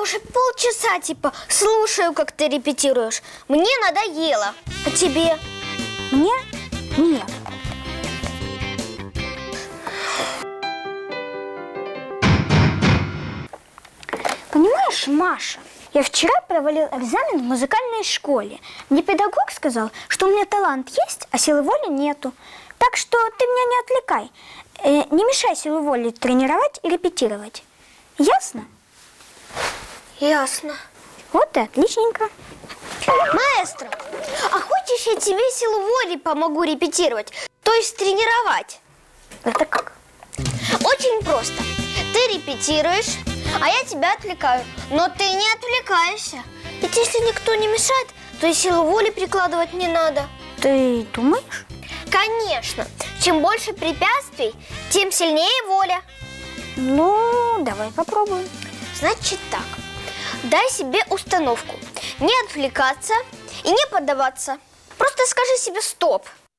уже полчаса, типа, слушаю, как ты репетируешь. Мне надоело. А тебе? Мне? Нет. Понимаешь, Маша, я вчера провалил экзамен в музыкальной школе. Мне педагог сказал, что у меня талант есть, а силы воли нету. Так что ты меня не отвлекай. Не мешай силу воли тренировать и репетировать. Ясно? Ясно. Вот и отличненько. Маэстро, а хочешь, я тебе силу воли помогу репетировать, то есть тренировать? Это как? Очень просто. Ты репетируешь, а я тебя отвлекаю. Но ты не отвлекаешься. Ведь если никто не мешает, то и силу воли прикладывать не надо. Ты думаешь? Конечно. Чем больше препятствий, тем сильнее воля. Ну, давай попробуем. Значит так. Дай себе установку. Не отвлекаться и не поддаваться. Просто скажи себе стоп.